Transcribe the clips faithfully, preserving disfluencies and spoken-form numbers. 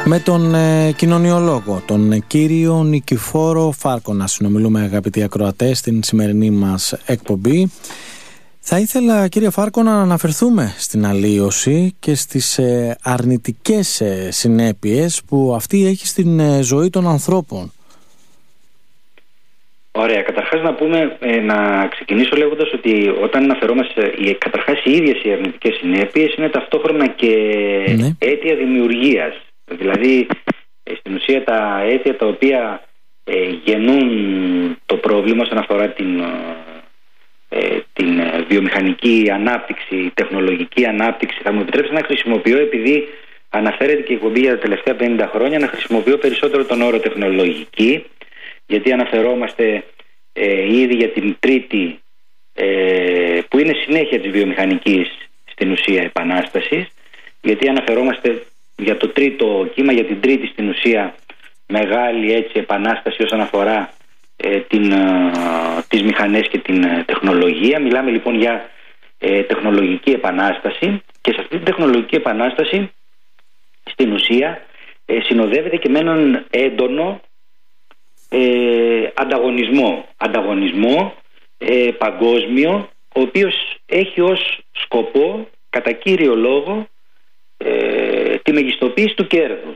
Με τον ε, κοινωνιολόγο, τον ε, κύριο Νικηφόρο Φάρκονα συνομιλούμε, αγαπητοί ακροατές, στην σημερινή μας εκπομπή. Θα ήθελα, κύριε Φάρκονα, να αναφερθούμε στην αλλίωση και στις ε, αρνητικές ε, συνέπειες που αυτή έχει στην ε, ζωή των ανθρώπων. Ωραία, καταρχάς να πούμε, ε, να ξεκινήσω λέγοντας ότι όταν αναφερόμαστε, οι, καταρχάς οι ίδιες οι αρνητικές συνέπειες είναι ταυτόχρονα και ναι. αίτια δημιουργίας. Δηλαδή, ε, στην ουσία τα αίτια τα οποία ε, γεννούν το πρόβλημα όσον αφορά την, ε, την ε, βιομηχανική ανάπτυξη, τεχνολογική ανάπτυξη. Θα μου επιτρέψετε να χρησιμοποιώ, επειδή αναφέρεται και η εκπομπή για τα τελευταία πενήντα χρόνια, να χρησιμοποιώ περισσότερο τον όρο τεχνολογική, γιατί αναφερόμαστε ε, ήδη για την τρίτη, ε, που είναι συνέχεια της βιομηχανικής στην ουσία επανάστασης, γιατί αναφερόμαστε για το τρίτο κύμα, για την τρίτη στην ουσία μεγάλη έτσι επανάσταση όσον αφορά ε, την, ε, τις μηχανές και την ε, τεχνολογία. Μιλάμε λοιπόν για ε, τεχνολογική επανάσταση, και σε αυτή την τεχνολογική επανάσταση στην ουσία ε, συνοδεύεται και με έναν έντονο ε, ανταγωνισμό, ανταγωνισμό ε, παγκόσμιο, ο οποίος έχει ως σκοπό κατά κύριο λόγο Ε, τη μεγιστοποίηση του κέρδους.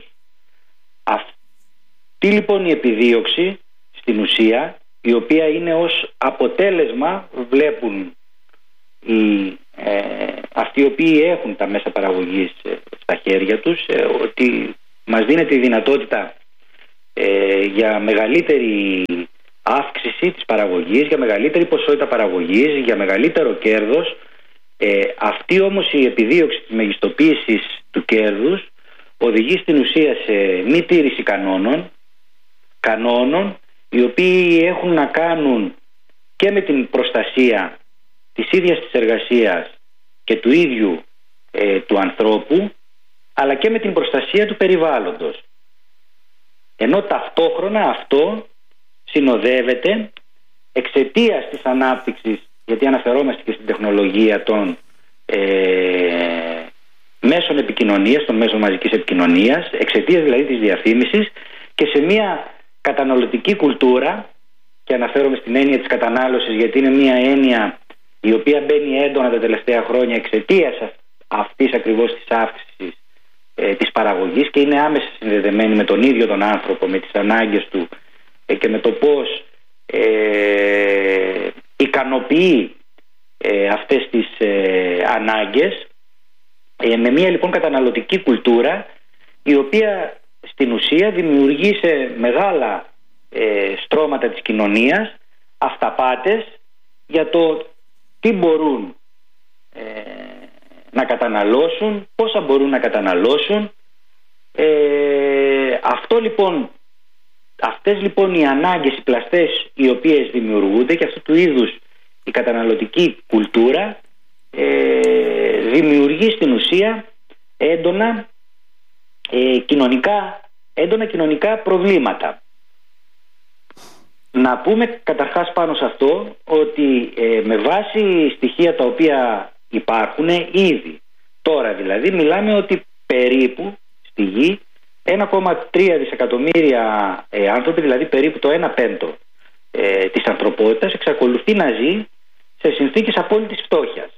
Αυτή λοιπόν η επιδίωξη στην ουσία, η οποία είναι ως αποτέλεσμα, βλέπουν οι, ε, αυτοί οι οποίοι έχουν τα μέσα παραγωγής ε, στα χέρια τους, ε, ότι μας δίνεται η δυνατότητα ε, για μεγαλύτερη αύξηση της παραγωγής, για μεγαλύτερη ποσότητα παραγωγής, για μεγαλύτερο κέρδος. Ε, αυτή όμως η επιδίωξη της μεγιστοποίησης του κέρδους οδηγεί στην ουσία σε μη τήρηση κανόνων, κανόνων οι οποίοι έχουν να κάνουν και με την προστασία της ίδιας της εργασίας και του ίδιου ε, του ανθρώπου, αλλά και με την προστασία του περιβάλλοντος. Ενώ ταυτόχρονα αυτό συνοδεύεται εξαιτίας της ανάπτυξης, γιατί αναφερόμαστε και στην τεχνολογία των ε, μέσων επικοινωνίας, των μέσων μαζικής επικοινωνίας, εξαιτίας δηλαδή της διαφήμισης, και σε μια καταναλωτική κουλτούρα, και αναφέρομαι στην έννοια της κατανάλωσης, γιατί είναι μια έννοια η οποία μπαίνει έντονα τα τελευταία χρόνια εξαιτίας αυτής ακριβώς της αύξησης ε, της παραγωγής, και είναι άμεσα συνδεδεμένη με τον ίδιο τον άνθρωπο, με τις ανάγκες του ε, και με το πώς ε, ικανοποιεί ε, αυτές τις ε, ανάγκες, ε, με μια λοιπόν καταναλωτική κουλτούρα, η οποία στην ουσία δημιουργεί σε μεγάλα ε, στρώματα της κοινωνίας αυταπάτες για το τι μπορούν ε, να καταναλώσουν, πόσα μπορούν να καταναλώσουν. ε, αυτό λοιπόν Αυτές λοιπόν οι ανάγκες, οι πλαστές οι οποίες δημιουργούνται, και αυτού του είδους η καταναλωτική κουλτούρα ε, δημιουργεί στην ουσία έντονα, ε, κοινωνικά, έντονα κοινωνικά προβλήματα. Να πούμε καταρχάς πάνω σε αυτό ότι ε, με βάση στοιχεία τα οποία υπάρχουν ήδη τώρα, δηλαδή μιλάμε ότι περίπου στη γη ένα κόμμα τρία δισεκατομμύρια ε, άνθρωποι, δηλαδή περίπου το ένα πέμπτο ε, της ανθρωπότητας, εξακολουθεί να ζει σε συνθήκες απόλυτης φτώχειας.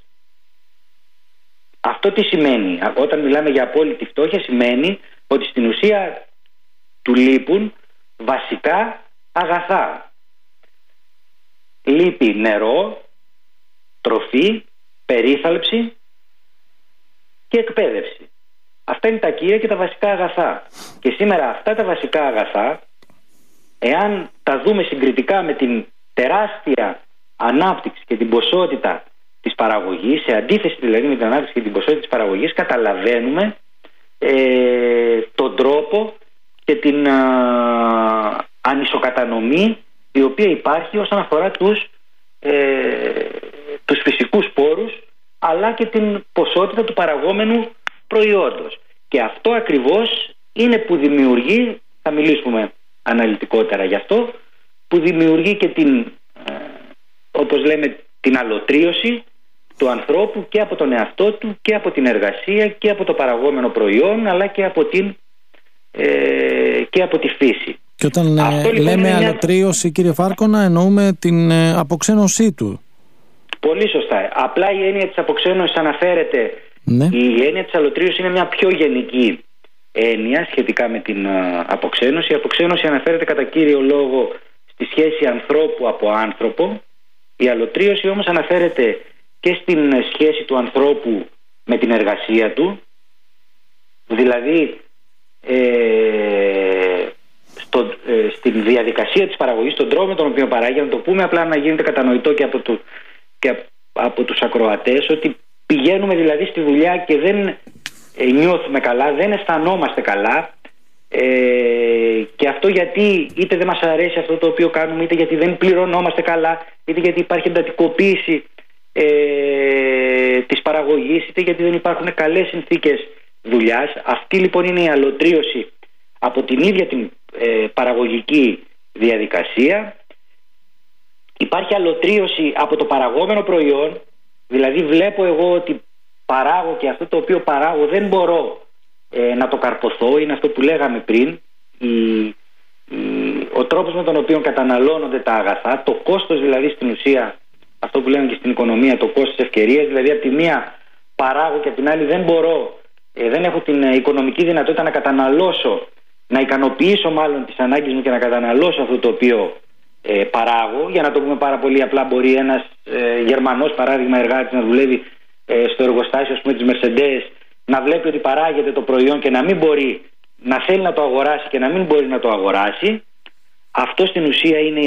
Αυτό τι σημαίνει? Όταν μιλάμε για απόλυτη φτώχεια, σημαίνει ότι στην ουσία του λείπουν βασικά αγαθά. Λείπει νερό, τροφή, περίθαλψη και εκπαίδευση. Αυτά είναι τα κύρια και τα βασικά αγαθά. Και σήμερα αυτά τα βασικά αγαθά, εάν τα δούμε συγκριτικά με την τεράστια ανάπτυξη και την ποσότητα της παραγωγής, σε αντίθεση δηλαδή με την ανάπτυξη και την ποσότητα της παραγωγής, καταλαβαίνουμε ε, τον τρόπο και την ε, ανισοκατανομή η οποία υπάρχει όσον αφορά τους, ε, τους φυσικούς πόρους, αλλά και την ποσότητα του παραγόμενου προϊόντος. Και αυτό ακριβώς είναι που δημιουργεί, θα μιλήσουμε αναλυτικότερα γι' αυτό, που δημιουργεί και την, ε, όπως λέμε, την αλωτρίωση του ανθρώπου και από τον εαυτό του και από την εργασία και από το παραγόμενο προϊόν, αλλά και από την ε, και από τη φύση. Και όταν Αυτό, λοιπόν, λέμε αλωτρίωση, μια... κύριε Φάρκονα, εννοούμε την ε, αποξένωσή του. Πολύ σωστά. Απλά η έννοια της αποξένωσης αναφέρεται. Ναι. Η έννοια της αλωτρίωσης είναι μια πιο γενική έννοια σχετικά με την uh, αποξένωση. Η αποξένωση αναφέρεται κατά κύριο λόγο στη σχέση ανθρώπου από άνθρωπο. Η αλωτρίωση όμως αναφέρεται και στην σχέση του ανθρώπου με την εργασία του. Δηλαδή ε, στο, ε, στην διαδικασία της παραγωγής, στον τρόπο με τον οποίο παράγει, να το πούμε απλά να γίνεται κατανοητό και από, το, και από τους ακροατές, ότι πηγαίνουμε δηλαδή στη δουλειά και δεν ε, νιώθουμε καλά, δεν αισθανόμαστε καλά, ε, και αυτό γιατί είτε δεν μας αρέσει αυτό το οποίο κάνουμε, είτε γιατί δεν πληρωνόμαστε καλά, είτε γιατί υπάρχει εντατικοποίηση ε, της παραγωγής, είτε γιατί δεν υπάρχουν καλές συνθήκες δουλειάς. Αυτή λοιπόν είναι η αλωτρίωση από την ίδια την ε, παραγωγική διαδικασία. Υπάρχει αλωτρίωση από το παραγόμενο προϊόν, δηλαδή βλέπω εγώ ότι παράγω και αυτό το οποίο παράγω δεν μπορώ ε, να το καρποθώ. Είναι αυτό που λέγαμε πριν, η, η, ο τρόπος με τον οποίο καταναλώνονται τα αγαθά, το κόστος δηλαδή στην ουσία, αυτό που λέμε και στην οικονομία, το κόστος της ευκαιρίας, δηλαδή από τη μία παράγω και από την άλλη δεν μπορώ, ε, δεν έχω την ε, οικονομική δυνατότητα να καταναλώσω, να ικανοποιήσω μάλλον τις ανάγκες μου και να καταναλώσω αυτό το οποίο ε, παράγω. Για να το πούμε πάρα πολύ απλά, μπορεί ένας ε, Γερμανός παράδειγμα εργάτης να δουλεύει ε, στο εργοστάσιο, ας πούμε, της Mercedes, να βλέπει ότι παράγεται το προϊόν και να μην μπορεί, να θέλει να το αγοράσει και να μην μπορεί να το αγοράσει. Αυτό στην ουσία είναι η